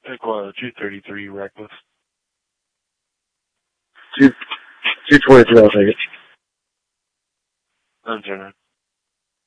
Take 233 reckless. 223, I'll take it. I'm turning.